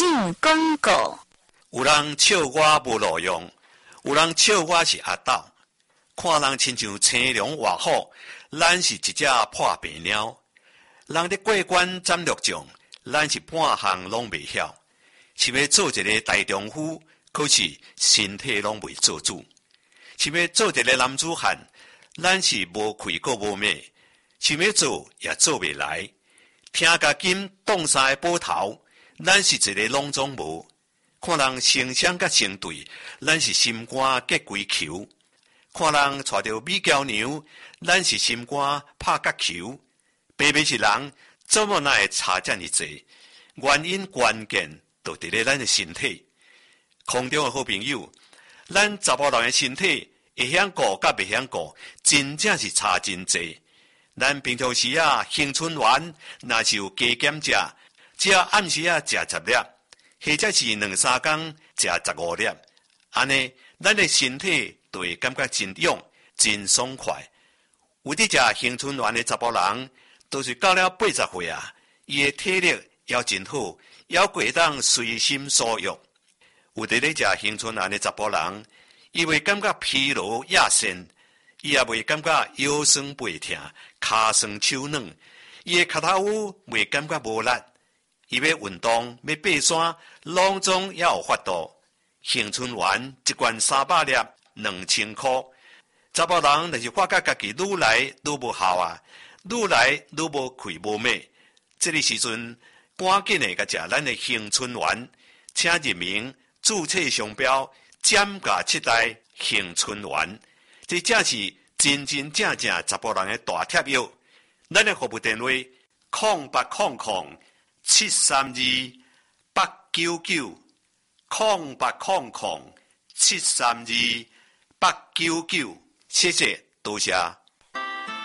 性广告。 有人笑我无路用，有人笑我是阿斗。看人亲像青龙活虎，咱是一只破病鸟。人咧过关斩六将，咱是半项拢未晓。是要做一个大丈夫，可是身体拢未做主。是要做一个男子汉，咱是无气阁无脉。想要做也做未来。听甲金动三个宝头，咱是一个拢总无。看人成双甲成对，咱是心肝结规球。看人带着美娇娘，咱是心肝拍角球。白白是人，怎么那会差这么济？原因关键就伫咧咱的身体。空中的好朋友，咱查甫人的身体会晓顾甲袂晓顾，真正是差真济。咱平常时青春丸若是有加减食，只要暗时食10粒，或者是2-3天食15粒，安尼咱的身体就会感觉真勇、真爽快。有伫食青春丸的查甫人，都是到了80岁伊的体力也真好，也会当随心所欲。有伫咧食青春丸的查甫人，伊会感觉疲劳亚身。伊也袂感觉腰酸背痛、骹酸手软，伊的脚头袂感觉无力。伊要运动、要爬山，拢总也有法度。青春丸一罐300粒，2000块。查甫人若是发觉家己愈来愈无效愈来愈无气无脉，这个时阵赶紧的甲食咱的青春丸，请入名注册商标减价7代青春丸。这正是真真正正查甫人的大贴药。咱的服务电话：0800-732-899，0800-732-899。谢谢，多谢。